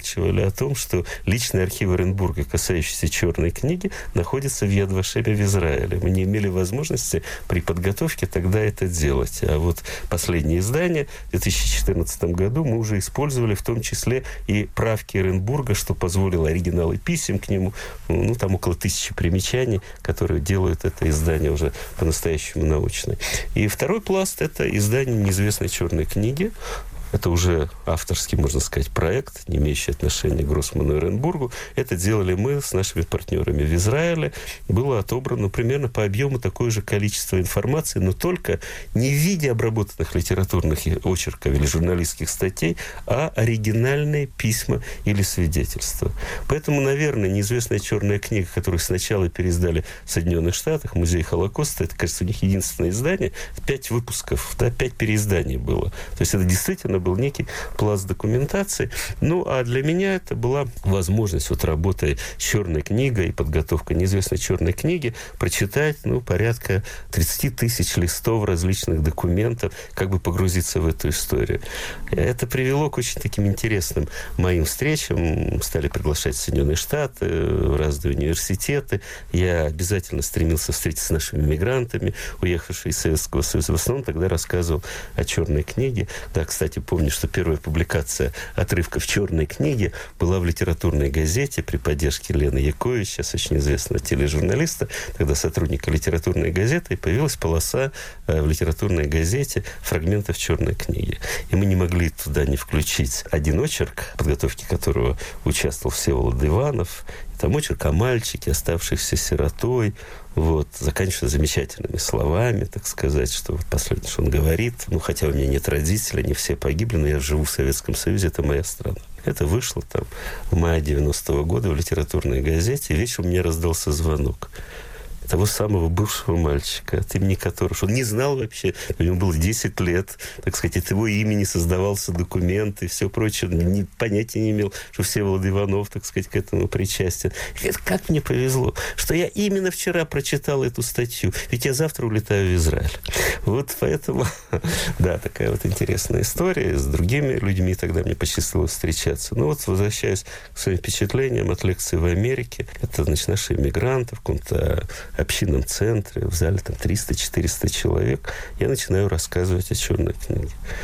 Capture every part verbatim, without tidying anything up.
умалчивали о том, что личные архивы Оренбурга, касающиеся «Черной книги», находятся в Яд Вашеме в Израиле. Мы не имели возможности при подготовке тогда это делать. А вот последнее издание в две тысячи четырнадцатом году мы уже использовали в том числе и правки Оренбурга, что позволило оригиналы писем к нему. Ну, там около тысячи примечаний, которые делают это издание уже по-настоящему научное. И второй пласт – это издание неизвестной «Черной книги». Это уже авторский, можно сказать, проект, не имеющий отношения к Гроссману и Оренбургу. Это делали мы с нашими партнерами в Израиле. Было отобрано примерно по объему такое же количество информации, но только не в виде обработанных литературных очерков или журналистских статей, а оригинальные письма или свидетельства. Поэтому, наверное, неизвестная «Черная книга», которую сначала переиздали в Соединенных Штатах, Музей Холокоста, это, кажется, у них единственное издание, пять выпусков, да, пять переизданий было. То есть это действительно был некий пласт документации. Ну, а для меня это была возможность, вот работая с «Черной книгой» и подготовкой неизвестной «Черной книги», прочитать, ну, порядка тридцать тысяч листов различных документов, как бы погрузиться в эту историю. Это привело к очень таким интересным моим встречам. Стали приглашать в Соединенные Штаты, в разные университеты. Я обязательно стремился встретиться с нашими мигрантами, уехавшими из Советского Союза. В основном тогда рассказывал о «Черной книге». Да, кстати, помню, что первая публикация отрывков «Черной книги» была в литературной газете при поддержке Лены Якович, сейчас очень известного тележурналиста, тогда сотрудника литературной газеты, и появилась полоса в литературной газете фрагментов «Черной книги». И мы не могли туда не включить один очерк, в подготовке которого участвовал Всеволод Иванов. Там очерк о мальчике, оставшийся сиротой, вот, заканчивая замечательными словами, так сказать, что вот последнее, что он говорит, ну, хотя у меня нет родителей, они все погибли, но я живу в Советском Союзе, это моя страна. Это вышло там в мае девяностого года в литературной газете, и вечером мне раздался звонок того самого бывшего мальчика, от имени которого, что он не знал вообще, ему было десять лет, так сказать, от его имени создавался документ и все прочее, ни, понятия не имел, что Всеволод Иванов, так сказать, к этому причастен. И как мне повезло, что я именно вчера прочитал эту статью, ведь я завтра улетаю в Израиль. Вот поэтому, да, такая вот интересная история с другими людьми, тогда мне посчастливилось встречаться. Ну вот, возвращаясь к своим впечатлениям от лекции в Америке, это, значит, наши иммигранты в каком-то общинном центре, в зале там триста-четыреста человек, я начинаю рассказывать о «Черной книге».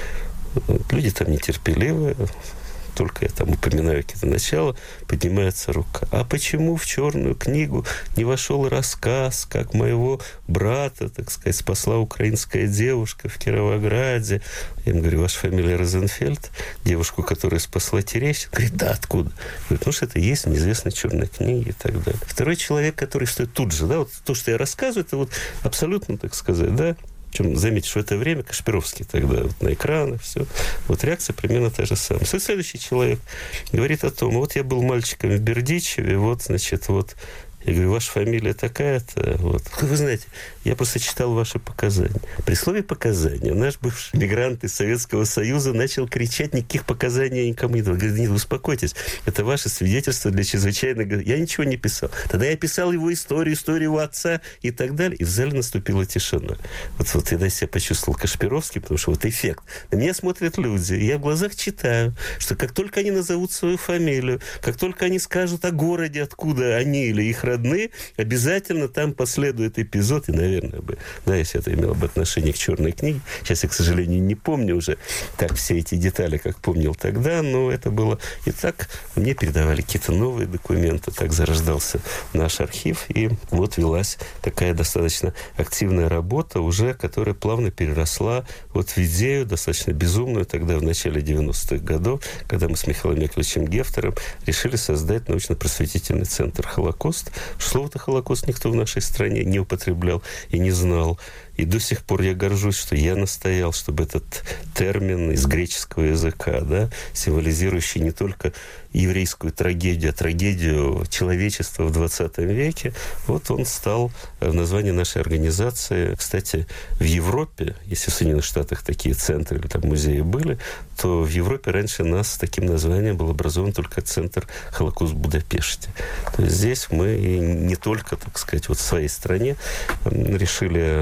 Люди там нетерпеливые, только я там упоминаю какие-то начала, поднимается рука. А почему в «Черную книгу» не вошел рассказ, как моего брата, так сказать, спасла украинская девушка в Кировограде? Я ему говорю, ваша фамилия Розенфельд? Девушку, которая спасла Терещенко? Говорит, да, откуда? Говорит, ну, что это есть в неизвестной «Черной книге» и так далее. Второй человек, который стоит тут же, да, вот то, что я рассказываю, это вот абсолютно, так сказать, да, причем, заметьте, что это время Кашпировский тогда вот на экранах, все. Вот реакция примерно та же самая. Следующий человек говорит о том, вот я был мальчиком в Бердичеве, вот, значит, вот, я говорю, ваша фамилия такая-то. Вот. Вы знаете, я просто читал ваши показания. При слове «показания» наш бывший мигрант из Советского Союза начал кричать, никаких показаний я никому не дал. Говорит, нет, успокойтесь, это ваше свидетельство для чрезвычайного... Я ничего не писал. Тогда я писал его историю, историю его отца и так далее. И в зале наступила тишина. Вот, вот я себя почувствовал Кашпировский, потому что вот эффект. На меня смотрят люди, и я в глазах читаю, что как только они назовут свою фамилию, как только они скажут о городе, откуда они или их родные, обязательно там последует эпизод, и, наверное, бы, да, если это имело бы отношение к «Черной книге». Сейчас я, к сожалению, не помню уже так все эти детали, как помнил тогда, но это было... И так мне передавали какие-то новые документы, так зарождался наш архив, и вот велась такая достаточно активная работа уже, которая плавно переросла вот в идею достаточно безумную тогда, в начале девяностых годов, когда мы с Михаилом Яковлевичем Гефтером решили создать научно-просветительный центр «Холокост». Слово-то «Холокост» никто в нашей стране не употреблял и не знал. И до сих пор я горжусь, что я настоял, чтобы этот термин из греческого языка, да, символизирующий не только еврейскую трагедию, а трагедию человечества в двадцатом веке, вот он стал в названии нашей организации. Кстати, в Европе, если в Соединенных Штатах такие центры или там музеи были, то в Европе раньше нас с таким названием был образован только центр «Холокост» в Будапеште. То есть здесь мы не только, так сказать, вот в своей стране решили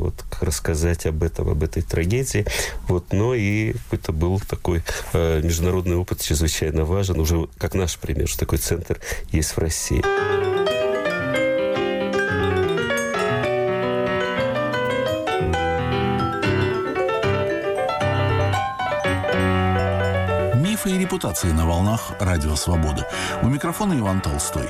вот рассказать об этом, об этой трагедии. Вот, но и это был такой э, международный опыт чрезвычайно важен, уже как наш пример, что такой центр есть в России. Мифы и репутации на волнах Радио Свобода. У микрофона Иван Толстой.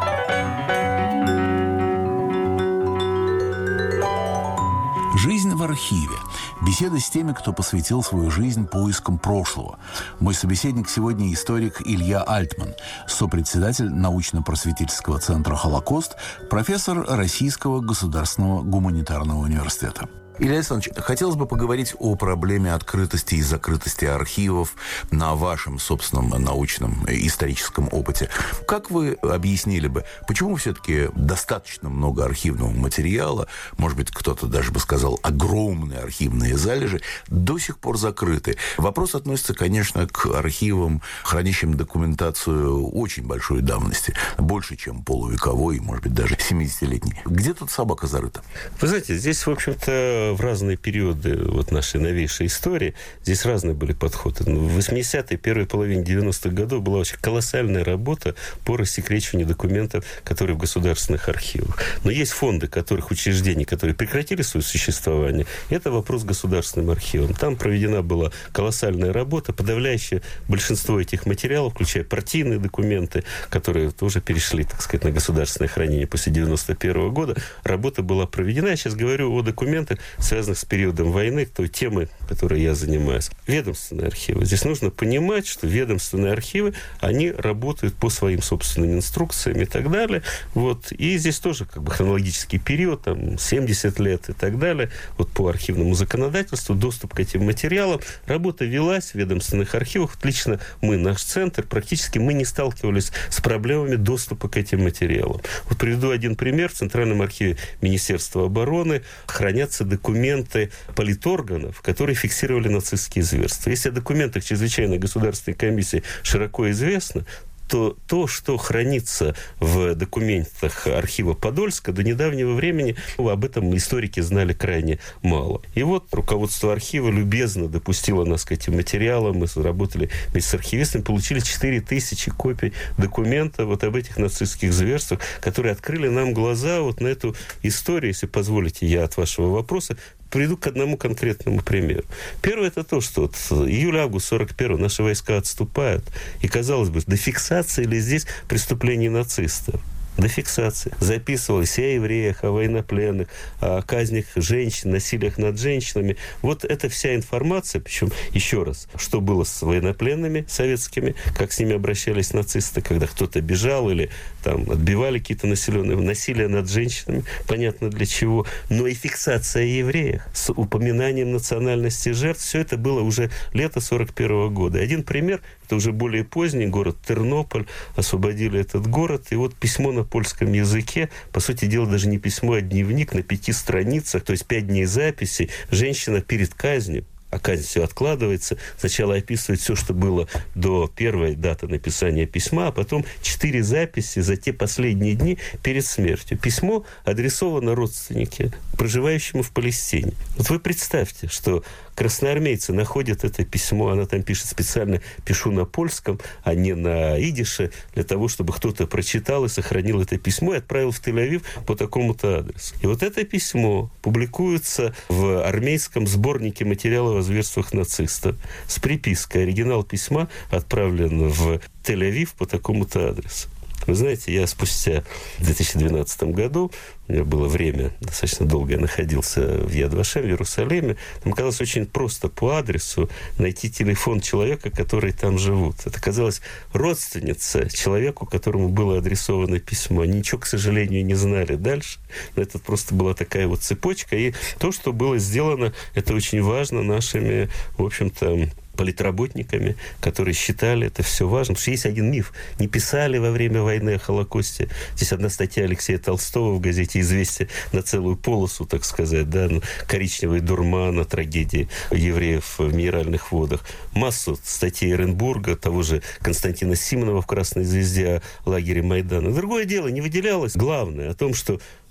Жизнь в архиве. Беседа с теми, кто посвятил свою жизнь поискам прошлого. Мой собеседник сегодня историк Илья Альтман, сопредседатель научно-просветительского центра «Холокост», профессор Российского государственного гуманитарного университета. Илья Александрович, хотелось бы поговорить о проблеме открытости и закрытости архивов на вашем собственном научном историческом опыте. Как вы объяснили бы, почему все-таки достаточно много архивного материала, может быть, кто-то даже бы сказал, огромные архивные залежи, до сих пор закрыты? Вопрос относится, конечно, к архивам, хранящим документацию очень большой давности, больше, чем полувековой, может быть, даже семидесятилетней. Где тут собака зарыта? Вы знаете, здесь, в общем-то, в разные периоды вот нашей новейшей истории здесь разные были подходы. В восьмидесятые, первой половине девяностых годов была очень колоссальная работа по рассекречиванию документов, которые в государственных архивах. Но есть фонды, которых учреждений, которые прекратили свое существование. Это вопрос государственным архивам. Там проведена была колоссальная работа. Подавляющее большинство этих материалов, включая партийные документы, которые тоже перешли, так сказать, на государственное хранение после девяносто первого года, работа была проведена. Я сейчас говорю о документах, связанных с периодом войны, той темы, которой я занимаюсь. Ведомственные архивы. Здесь нужно понимать, что ведомственные архивы, они работают по своим собственным инструкциям и так далее. Вот. И здесь тоже как бы хронологический период, там, семьдесят лет и так далее. Вот по архивному законодательству доступ к этим материалам. Работа велась в ведомственных архивах. Вот лично мы, наш центр, практически мы не сталкивались с проблемами доступа к этим материалам. Вот приведу один пример. В Центральном архиве Министерства обороны хранятся документы документы политорганов, которые фиксировали нацистские зверства. Если о документах чрезвычайной государственной комиссии широко известно, то то, что хранится в документах архива Подольска, до недавнего времени об этом историки знали крайне мало. И вот руководство архива любезно допустило нас к этим материалам. Мы работали вместе с архивистами, получили четыре тысячи копий документов вот об этих нацистских зверствах, которые открыли нам глаза вот на эту историю. Если позволите, я от вашего вопроса приведу к одному конкретному примеру. Первое, это то, что вот июль-август сорок первого наши войска отступают, и, казалось бы, до фиксации ли здесь преступлений нацистов? До фиксации. Записывалось и о евреях, о военнопленных, о казнях женщин, насилиях над женщинами. Вот эта вся информация, причем, еще раз, что было с военнопленными советскими, как с ними обращались нацисты, когда кто-то бежал или там отбивали какие-то населенные, насилие над женщинами, понятно для чего, но и фиксация о евреях с упоминанием национальности жертв, все это было уже лето сорок первого года. Один пример, это уже более поздний город Тернополь, освободили этот город, и вот письмо на польском языке, по сути дела, даже не письмо, а дневник на пяти страницах, то есть пять дней записи, женщина перед казнью, а казнь все откладывается, сначала описывает все, что было до первой даты написания письма, а потом четыре записи за те последние дни перед смертью. Письмо адресовано родственнике, проживающему в Палестине. Вот вы представьте, что красноармейцы находят это письмо, она там пишет специально, пишу на польском, а не на идише, для того, чтобы кто-то прочитал и сохранил это письмо и отправил в Тель-Авив по такому-то адресу. И вот это письмо публикуется в армейском сборнике материалов о зверствах нацистов с припиской. Оригинал письма отправлен в Тель-Авив по такому-то адресу. Вы знаете, я спустя в две тысячи двенадцатом году, у меня было время, достаточно долго я находился в Яд Вашем, в Иерусалиме, там оказалось очень просто по адресу найти телефон человека, который там живут. Это оказалась родственница человеку, которому было адресовано письмо. Они ничего, к сожалению, не знали дальше, но это просто была такая вот цепочка. И то, что было сделано, это очень важно нашими, в общем-то, политработниками, которые считали это все важным. Потому что есть один миф. Не писали во время войны о Холокосте. Здесь одна статья Алексея Толстого в газете «Известия» на целую полосу, так сказать, да, коричневый дурман о трагедии евреев в Минеральных водах. Массу статей Эренбурга, того же Константина Симонова в «Красной звезде» о лагере Майдана. Другое дело, не выделялось. Главное о том, что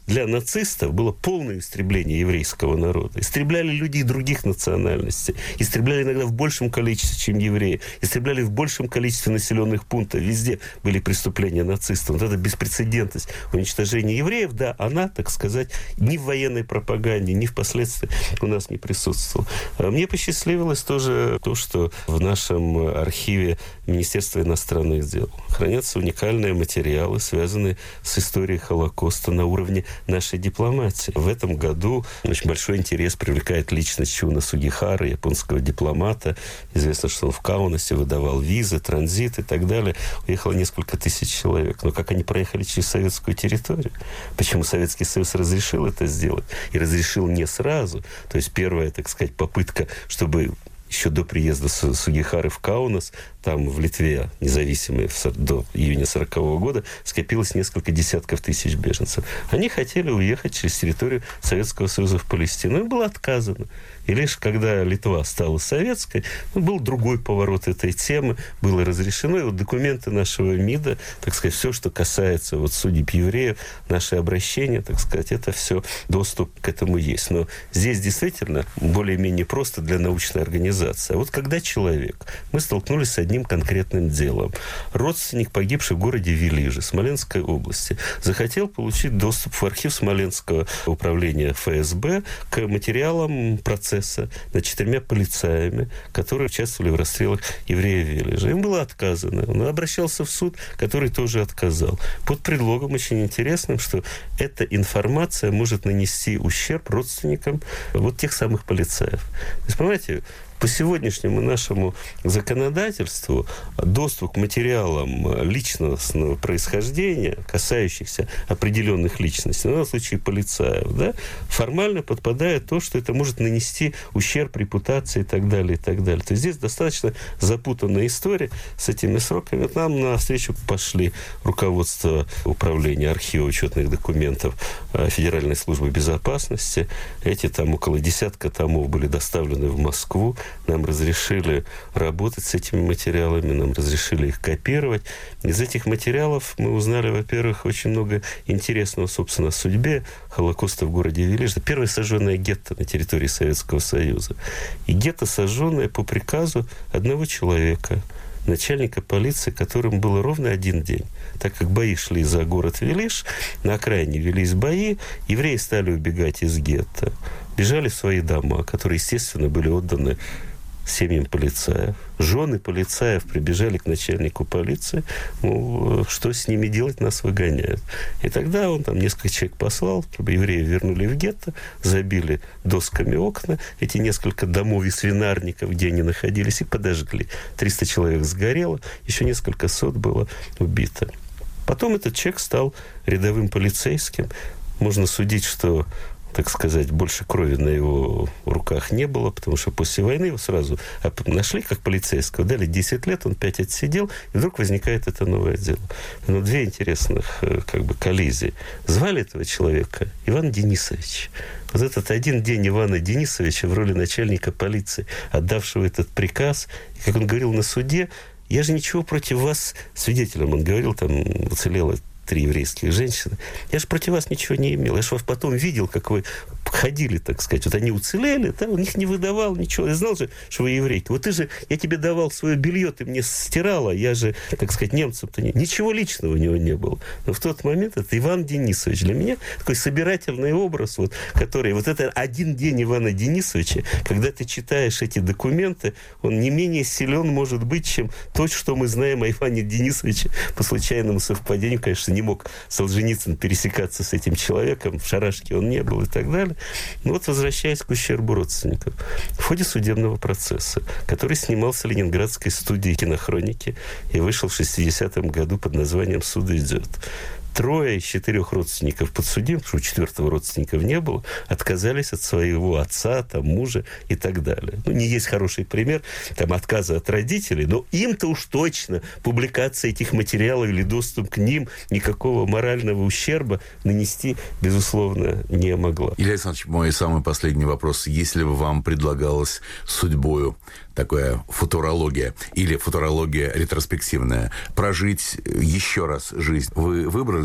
для нацистов было полное истребление еврейского народа. Истребляли людей других национальностей. Истребляли иногда в большем количестве, чем евреи. Истребляли в большем количестве населенных пунктов. Везде были преступления нацистов. Вот эта беспрецедентность уничтожения евреев, да, она, так сказать, ни в военной пропаганде, ни впоследствии у нас не присутствовала. Мне посчастливилось тоже то, что в нашем архиве Министерства иностранных дел хранятся уникальные материалы, связанные с историей Холокоста на уровне нашей дипломатии. В этом году очень большой интерес привлекает личность Чуна Сугихара, японского дипломата. Известно, что он в Каунасе выдавал визы, транзит и так далее. Уехало несколько тысяч человек. Но как они проехали через советскую территорию? Почему Советский Союз разрешил это сделать? И разрешил не сразу. То есть первая, так сказать, попытка, чтобы еще до приезда Сугихары в Каунас, там в Литве, независимой до июня сорокового года, скопилось несколько десятков тысяч беженцев. Они хотели уехать через территорию Советского Союза в Палестину. Им было отказано. И лишь когда Литва стала советской, ну, был другой поворот этой темы, было разрешено. И вот документы нашего МИДа, так сказать, все, что касается вот судеб евреев, наши обращения, так сказать, это все, доступ к этому есть. Но здесь действительно более-менее просто для научной организации. А вот когда человек, мы столкнулись с одним конкретным делом. Родственник, погибший в городе Велиже, Смоленской области, захотел получить доступ в архив Смоленского управления эф эс бэ к материалам процесса над четырьмя полицаями, которые участвовали в расстрелах евреев в Велиже. Им было отказано. Он обращался в суд, который тоже отказал. Под предлогом очень интересным, что эта информация может нанести ущерб родственникам вот тех самых полицаев. То есть, понимаете, по сегодняшнему нашему законодательству доступ к материалам личностного происхождения, касающихся определенных личностей, ну, в случае полицаев, да, формально подпадает то, что это может нанести ущерб репутации и так далее, и так далее. То есть здесь достаточно запутанная история с этими сроками. Вот нам навстречу пошли руководство управления архива учетных документов Федеральной службы безопасности. Эти там около десятка томов были доставлены в Москву. Нам разрешили работать с этими материалами, нам разрешили их копировать. Из этих материалов мы узнали, во-первых, очень много интересного, собственно, о судьбе Холокоста в городе Велиж. Это первое сожженное гетто на территории Советского Союза. И гетто, сожженное по приказу одного человека, начальника полиции, которому было ровно один день. Так как бои шли за город Велиж, на окраине велись бои, евреи стали убегать из гетто. Бежали в свои дома, которые, естественно, были отданы семьям полицаев. Жены полицаев прибежали к начальнику полиции, мол, что с ними делать, нас выгоняют. И тогда он там несколько человек послал, чтобы евреев вернули в гетто, забили досками окна, эти несколько домов и свинарников, где они находились, и подожгли. триста человек сгорело, еще несколько сот было убито. Потом этот человек стал рядовым полицейским. Можно судить, что, так сказать, больше крови на его руках не было, потому что после войны его сразу нашли как полицейского, дали десять лет, он пять отсидел, и вдруг возникает это новое дело. Но две интересных как бы коллизии. Звали этого человека Иван Денисович. Вот этот один день Ивана Денисовича в роли начальника полиции, отдавшего этот приказ, и, как он говорил на суде, я же ничего против вас, свидетелем он говорил, там уцелело три еврейских женщины. Я же против вас ничего не имел. Я же вас потом видел, как вы ходили, так сказать. Вот они уцелели, да, он их не выдавал, ничего. Я знал же, что вы еврейки. Вот ты же, я тебе давал свое белье, ты мне стирала, я же, так сказать, немцам-то не... Ничего личного у него не было. Но в тот момент это Иван Денисович. Для меня такой собирательный образ, вот, который... Вот это один день Ивана Денисовича, когда ты читаешь эти документы, он не менее силен может быть, чем то, что мы знаем о Иване Денисовиче по случайному совпадению. Конечно, не мог Солженицын пересекаться с этим человеком, в шарашке он не был и так далее. Но вот, возвращаясь к ущербу родственников. В ходе судебного процесса, который снимался в Ленинградской студии кинохроники и вышел в шестидесятом году под названием «Суд идет», трое из четырех родственников подсудимых, потому что у четвертого родственников не было, отказались от своего отца, там, мужа и так далее. Ну, не есть хороший пример там, отказа от родителей, но им-то уж точно публикация этих материалов или доступ к ним никакого морального ущерба нанести, безусловно, не могла. Илья Александрович, мой самый последний вопрос. Если бы вам предлагалось судьбою такая футурология или футурология ретроспективная, прожить еще раз жизнь, вы выбрали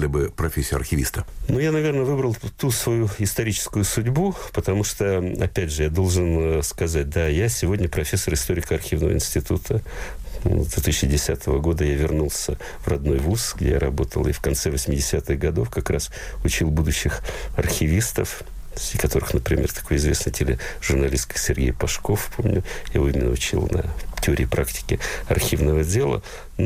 выбрали бы профессию архивиста? Ну, я, наверное, выбрал ту свою историческую судьбу, потому что, опять же, я должен сказать, да, я сегодня профессор историко-архивного института. С две тысячи десятого года я вернулся в родной вуз, где я работал, и в конце восьмидесятых годов как раз учил будущих архивистов, среди которых, например, такой известный тележурналист, как Сергей Пашков, помню, я его именно учил на теории практики архивного дела.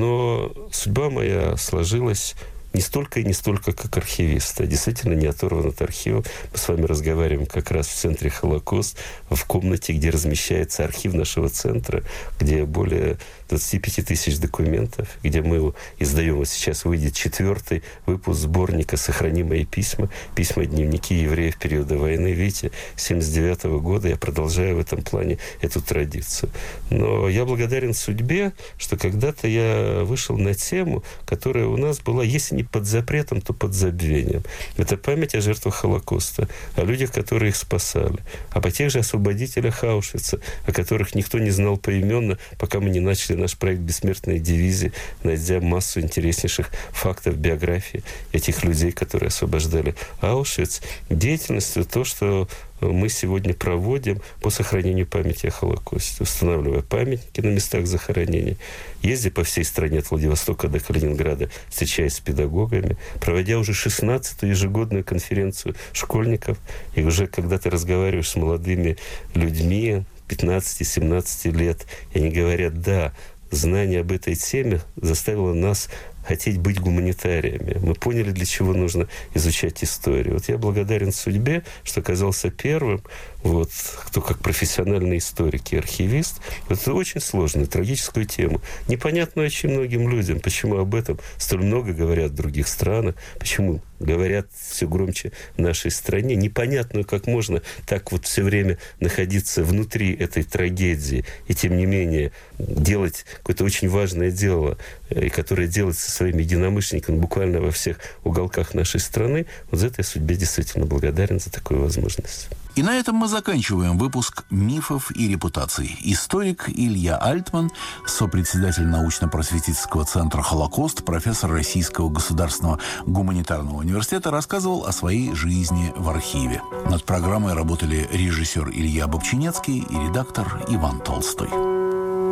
Но судьба моя сложилась не столько и не столько как архивиста. Действительно, не оторван от архива. Мы с вами разговариваем как раз в центре «Холокост», в комнате, где размещается архив нашего центра, где более двадцать пять тысяч документов, где мы издаем, вот сейчас выйдет четвертый выпуск сборника «Сохранимые письма», письма-дневники евреев периода войны. Видите, с семьдесят девятого года я продолжаю в этом плане эту традицию. Но я благодарен судьбе, что когда-то я вышел на тему, которая у нас была, если не под запретом, то под забвением. Это память о жертвах Холокоста, о людях, которые их спасали, об тех же освободителях Аушвица, о которых никто не знал поименно, пока мы не начали наш проект «Бессмертная дивизия», найдя массу интереснейших фактов биографии этих людей, которые освобождали Аушвиц. Деятельностью то, что мы сегодня проводим по сохранению памяти о Холокосте, устанавливая памятники на местах захоронений, ездя по всей стране от Владивостока до Калининграда, встречаясь с педагогами, проводя уже шестнадцатую ежегодную конференцию школьников. И уже когда ты разговариваешь с молодыми людьми пятнадцати-семнадцати лет, и они говорят, да, знание об этой теме заставило нас хотеть быть гуманитариями. Мы поняли, для чего нужно изучать историю. Вот я благодарен судьбе, что оказался первым, вот, кто как профессиональный историк и архивист. Это очень сложную, трагическую тему. Непонятно очень многим людям, почему об этом столь много говорят в других странах, почему говорят все громче в нашей стране. Непонятно, как можно так вот все время находиться внутри этой трагедии и, тем не менее, делать какое-то очень важное дело, и которое делается своими единомышленниками буквально во всех уголках нашей страны. Вот за это я судьбе действительно благодарен за такую возможность. И на этом мы заканчиваем выпуск «Мифов и репутаций». Историк Илья Альтман, сопредседатель научно-просветительского центра «Холокост», профессор Российского государственного гуманитарного университета, рассказывал о своей жизни в архиве. Над программой работали режиссер Илья Бобчинецкий и редактор Иван Толстой.